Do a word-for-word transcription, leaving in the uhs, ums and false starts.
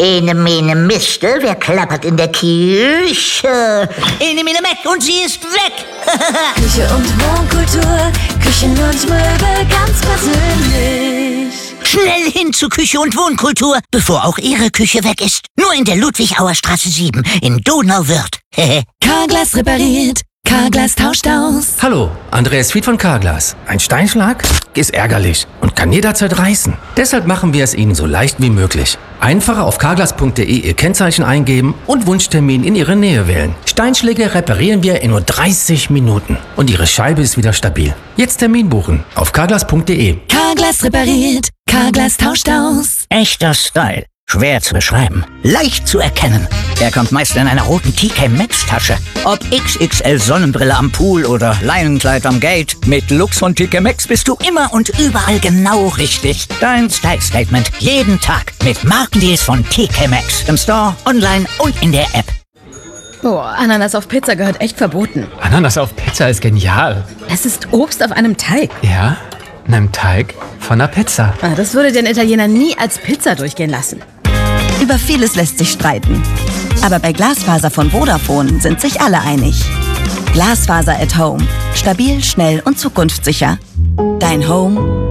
Ene mene Miste, wer klappert in der Küche? Ene mene Meck und sie ist weg. Küche und Wohnkultur, Küchen und Möbel ganz persönlich. Schnell hin zu Küche und Wohnkultur, bevor auch Ihre Küche weg ist. Nur in der Ludwigauer Straße sieben in Donauwörth. Carglass repariert, Carglass tauscht aus. Hallo, Andreas Fied von Carglass. Ein Steinschlag ist ärgerlich und kann jederzeit reißen. Deshalb machen wir es Ihnen so leicht wie möglich. Einfach auf carglass punkt de Ihr Kennzeichen eingeben und Wunschtermin in Ihre Nähe wählen. Steinschläge reparieren wir in nur dreißig Minuten und Ihre Scheibe ist wieder stabil. Jetzt Termin buchen auf carglass punkt de. Carglass repariert, Carglass tauscht aus. Echter Style. Schwer zu beschreiben, leicht zu erkennen. Er kommt meist in einer roten T K Maxx Tasche. Ob X X L Sonnenbrille am Pool oder Leinenkleid am Gate, mit Lux von T K Maxx bist du immer und überall genau richtig. Dein Style Statement jeden Tag mit Markendeals von T K Maxx. Im Store, online und in der App. Boah, Ananas auf Pizza gehört echt verboten. Ananas auf Pizza ist genial. Es ist Obst auf einem Teig. Ja, einem Teig von einer Pizza. Ah, das würde den Italiener nie als Pizza durchgehen lassen. Über vieles lässt sich streiten. Aber bei Glasfaser von Vodafone sind sich alle einig. Glasfaser at Home. Stabil, schnell und zukunftssicher. Dein Home